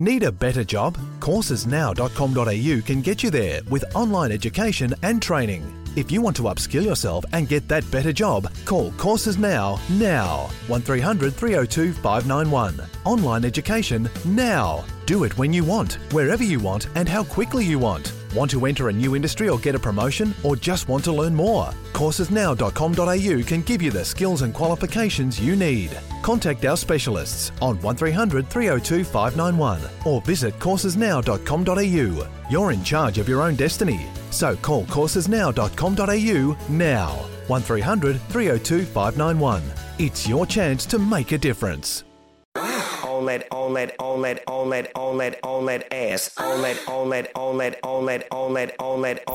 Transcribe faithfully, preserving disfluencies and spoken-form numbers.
Need a better job? courses now dot com dot a u can get you there with online education and training. If you want to upskill yourself and get that better job, call Courses Now, now. one three hundred three oh two five nine one. Online education now. Do it when you want, wherever you want and how quickly you want. Want to enter a new industry or get a promotion, or just want to learn more? courses now dot com dot a u can give you the skills and qualifications you need. Contact our specialists on one three hundred three oh two five nine one or visit courses now dot com dot a u. You're in charge of your own destiny. So call courses now dot com dot a u now. one three hundred three oh two five nine one. It's your chance to make a difference. On that, on that, on that, on that, on that, on that ass. On that, on that, on that, on that, on that, on that, on